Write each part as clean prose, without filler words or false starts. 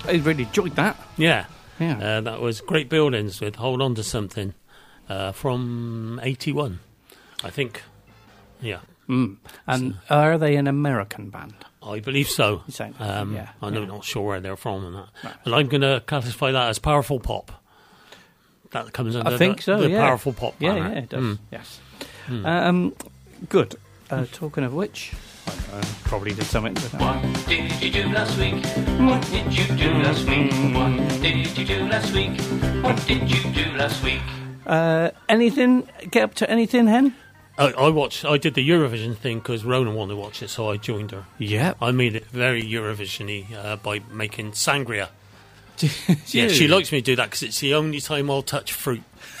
I really enjoyed that. Yeah. Yeah. That was Great Buildings with Hold On To Something from 81, I think. Yeah. And are they an American band? I believe so. I'm not sure where they're from and that. Right. But I'm going to classify that as powerful pop. That comes under I think so, the yeah. powerful pop banner. Yeah, it does. Yes. Good. Talking of which, I probably did something with that. What did you do last week? What did you do last week? What did you do last week? What did you do last week? Anything? Get up to anything, Hen? I did the Eurovision thing because Rona wanted to watch it, so I joined her. Yeah. I made it very Eurovision-y by making sangria. Yeah, she likes me to do that because it's the only time I'll touch fruit.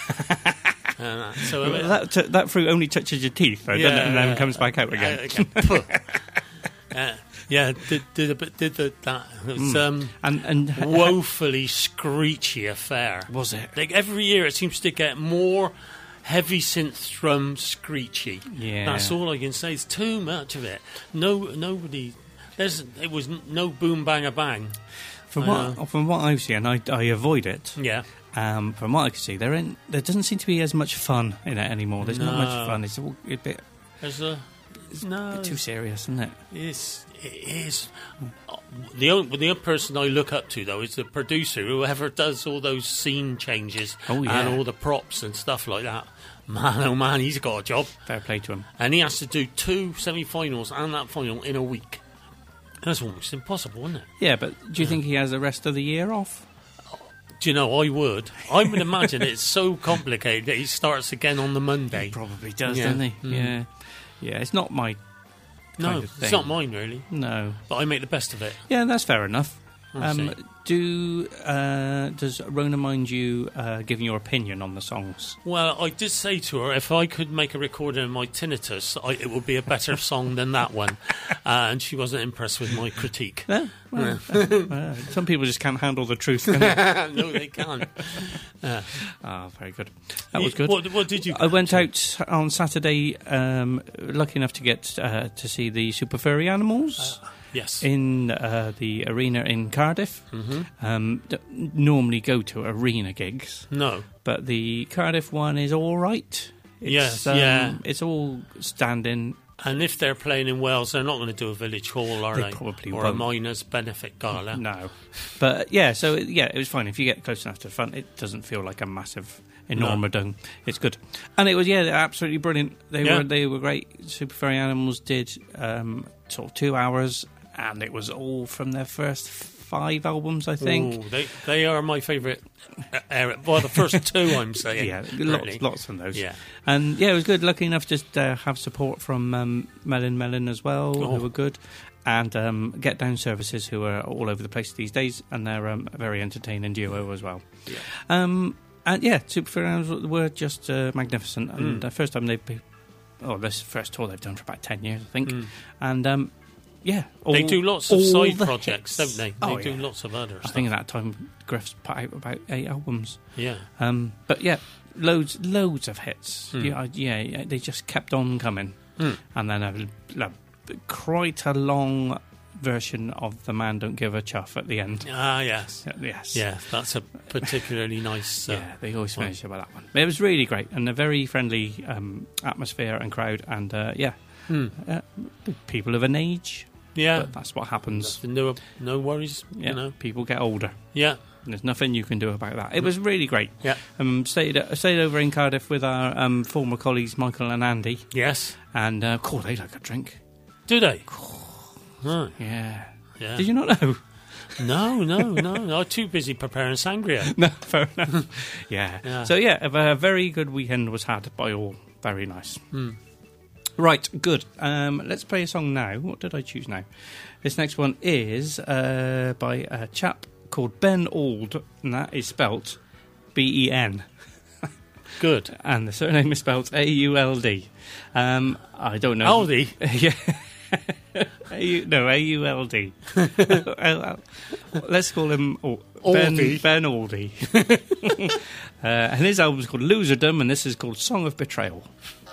That fruit only touches your teeth, though, doesn't it? And then comes back out again. Did that. It was And woefully screechy affair. Was it? Like every year, it seems to get more heavy synth drum screechy. Yeah, that's all I can say. It's too much of it. Nobody. It was no boom bang a bang. From what I've seen, I avoid it. Yeah. From what I can see, there doesn't seem to be as much fun in it anymore. There's not much fun. It's all a bit. It's a bit too serious, isn't it? It is. The only person I look up to, though, is the producer, whoever does all those scene changes and all the props and stuff like that. Man, oh man, he's got a job. Fair play to him. And he has to do 2 semi-finals and that final in a week. That's almost impossible, isn't it? Yeah, but do you think he has the rest of the year off? Do you know, I would imagine it's so complicated that he starts again on the Monday. He probably does, doesn't he? Yeah. Yeah, it's not my kind of thing. It's not mine, really. No. But I make the best of it. Yeah, that's fair enough. We'll Does Rona mind you giving your opinion on the songs? Well, I did say to her, if I could make a recording of my tinnitus, it would be a better song than that one. And she wasn't impressed with my critique. No? Well, some people just can't handle the truth, can they? No, they can't. Very good. That was good. What did you... I went out on Saturday, lucky enough to get to see the Super Furry Animals. Yes. In the arena in Cardiff. Normally go to arena gigs. No. But the Cardiff one is all right. It's all standing. And if they're playing in Wales, they're not going to do a village hall, are they? They probably or won't. a miners' benefit gala. No. But, it was fine. If you get close enough to the front, it doesn't feel like a massive enormodome. No. It's good. And it was, absolutely brilliant. They were great. Super Furry Animals did sort of 2 hours, and it was all from their first 5 albums, I think. Ooh, they are my favourite era. Well, the first 2, I'm saying. Yeah, lots from those. Yeah. And, it was good. Lucky enough just to have support from Melon as well, who were good. And Get Down Services, who are all over the place these days, and they're a very entertaining duo as well. Yeah. And, Super Furry Animals were just magnificent. And the first time this first tour they've done for about 10 years, I think. And... they do lots of side projects, don't they? They do lots of other stuff. I think at that time, Griff's put out about 8 albums. Yeah. But loads of hits. They just kept on coming. And then quite a long version of The Man Don't Give a Chuff at the end. Ah, yes. Yes. Yeah, that's a particularly nice... they always finish it by that one. But it was really great, and a very friendly atmosphere and crowd, and people of an age. Yeah. But that's what happens. No worries, people get older. Yeah. And there's nothing you can do about that. It was really great. Yeah. Stayed over in Cardiff with our former colleagues Michael and Andy. Yes. And they like a drink. Do they? Right. Yeah. Did you not know? No. I'm too busy preparing sangria. No, fair enough. Yeah. So, a very good weekend was had by all. Very nice. Right, good. Let's play a song now. What did I choose now? This next one is by a chap called Ben Auld, and that is spelt B-E-N. Good. And the surname is spelt A-U-L-D. I don't know. Aldi? Yeah. A-U-L-D. Let's call him Ben Aldi. And his album's called Loserdom, and this is called Song of Betrayal.